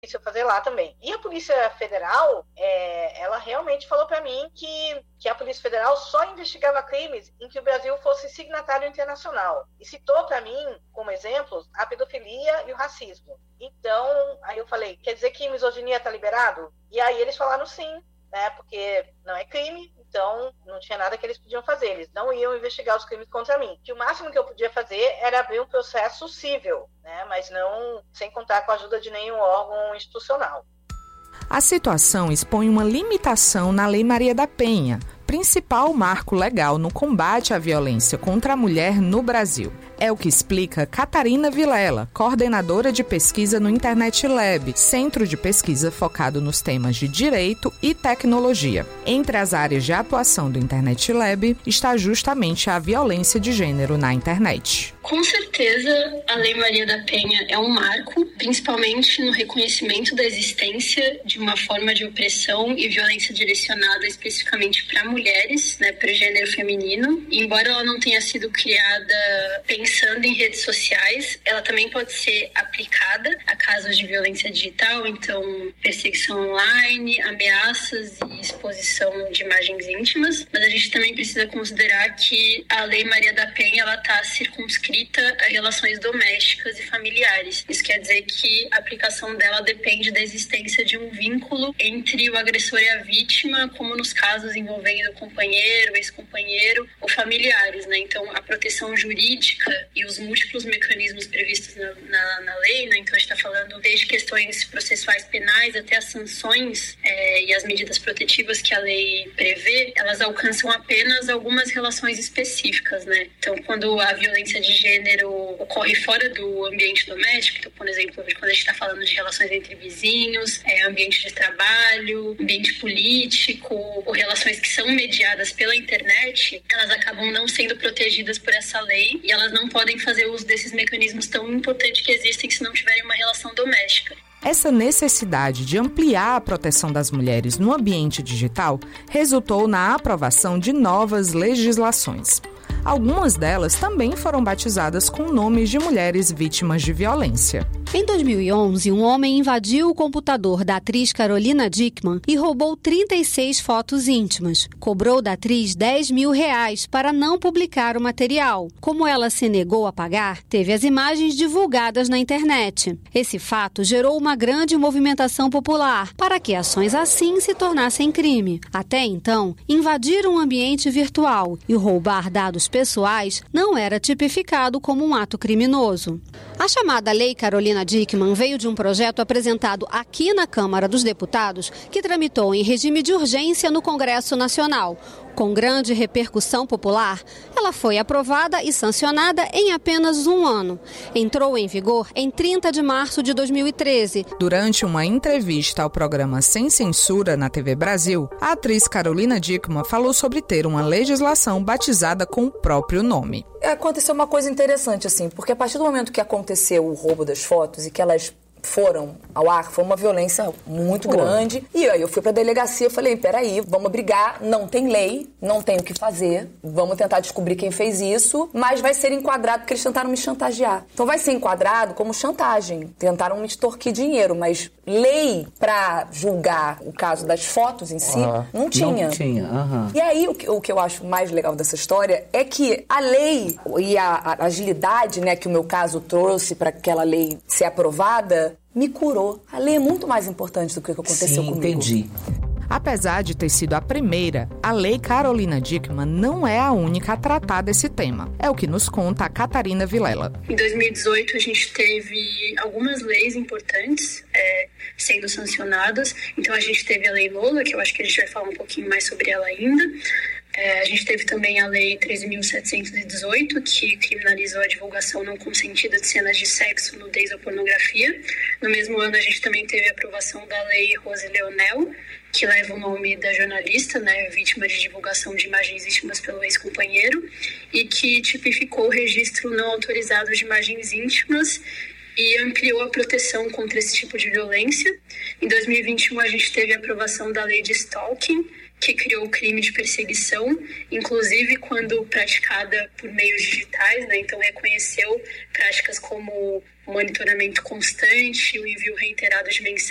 polícia fazer lá também. E a Polícia Federal, ela realmente falou para mim que a Polícia Federal só investigava crimes em que o Brasil fosse signatário internacional. E citou para mim, como exemplos, a pedofilia e o racismo. Então, aí eu falei, quer dizer que misoginia está liberado? E aí eles falaram sim, né? Porque não é crime, então não tinha nada que eles podiam fazer. Eles não iam investigar os crimes contra mim. Que o máximo que eu podia fazer era abrir um processo civil, né? Mas não sem contar com a ajuda de nenhum órgão institucional. A situação expõe uma limitação na Lei Maria da Penha, principal marco legal no combate à violência contra a mulher no Brasil. É o que explica Catarina Vilela, coordenadora de pesquisa no Internet Lab, centro de pesquisa focado nos temas de direito e tecnologia. Entre as áreas de atuação do Internet Lab está justamente a violência de gênero na internet. Com certeza, a Lei Maria da Penha é um marco, principalmente no reconhecimento da existência de uma forma de opressão e violência direcionada especificamente para mulheres, né, para o gênero feminino. E embora ela não tenha sido criada pensando em redes sociais, ela também pode ser aplicada a casos de violência digital, então perseguição online, ameaças e exposição de imagens íntimas. Mas a gente também precisa considerar que a Lei Maria da Penha está circunscrita a relações domésticas e familiares. Isso quer dizer que a aplicação dela depende da existência de um vínculo entre o agressor e a vítima, como nos casos envolvendo companheiro, ex-companheiro ou familiares, né? Então, a proteção jurídica e os múltiplos mecanismos previstos na lei, né? Então, a gente está falando desde questões processuais penais até as sanções e as medidas protetivas que a lei prevê, elas alcançam apenas algumas relações específicas, né? Então, quando a violência de gênero ocorre fora do ambiente doméstico, então, por exemplo, quando a gente está falando de relações entre vizinhos, ambiente de trabalho, ambiente político, ou relações que são mediadas pela internet, elas acabam não sendo protegidas por essa lei e elas não podem fazer uso desses mecanismos tão importantes que existem se não tiverem uma relação doméstica. Essa necessidade de ampliar a proteção das mulheres no ambiente digital resultou na aprovação de novas legislações. Algumas delas também foram batizadas com nomes de mulheres vítimas de violência. Em 2011, um homem invadiu o computador da atriz Carolina Dickman e roubou 36 fotos íntimas. Cobrou da atriz R$10 mil para não publicar o material. Como ela se negou a pagar, teve as imagens divulgadas na internet. Esse fato gerou uma grande movimentação popular para que ações assim se tornassem crime. Até então, invadir um ambiente virtual e roubar dados pessoais não era tipificado como um ato criminoso. A chamada Lei Carolina Dickman veio de um projeto apresentado aqui na Câmara dos Deputados, que tramitou em regime de urgência no Congresso Nacional. Com grande repercussão popular, ela foi aprovada e sancionada em apenas um ano. Entrou em vigor em 30 de março de 2013. Durante uma entrevista ao programa Sem Censura na TV Brasil, a atriz Carolina Dickman falou sobre ter uma legislação batizada com o próprio nome. Aconteceu uma coisa interessante, assim, porque a partir do momento que aconteceu o roubo das fotos e que elas foram ao ar, foi uma violência muito grande. E aí eu fui pra delegacia e falei, peraí, vamos brigar, não tem lei, não tem o que fazer, vamos tentar descobrir quem fez isso, mas vai ser enquadrado porque eles tentaram me chantagear. Então vai ser enquadrado como chantagem. Tentaram me extorquir dinheiro, mas lei pra julgar o caso das fotos em si, não tinha. Não tinha, E aí o que eu acho mais legal dessa história é que a lei e a agilidade, né, que o meu caso trouxe para aquela lei ser aprovada, me curou. A lei é muito mais importante do que o que aconteceu comigo. Entendi. Apesar de ter sido a primeira, a Lei Carolina Dickman não é a única a tratar desse tema. É o que nos conta a Catarina Vilela. Em 2018, a gente teve algumas leis importantes sendo sancionadas. Então, a gente teve a Lei Lola, que eu acho que a gente vai falar um pouquinho mais sobre ela ainda. A gente teve também a Lei 13.718, que criminalizou a divulgação não consentida de cenas de sexo, nudez ou pornografia. No mesmo ano, a gente também teve a aprovação da Lei Rose Leonel, que leva o nome da jornalista, né, vítima de divulgação de imagens íntimas pelo ex-companheiro, e que tipificou o registro não autorizado de imagens íntimas e ampliou a proteção contra esse tipo de violência. Em 2021, a gente teve a aprovação da Lei de Stalking, que criou o crime de perseguição, inclusive quando praticada por meios digitais, né? Então reconheceu práticas como o monitoramento constante, o envio reiterado de mensagens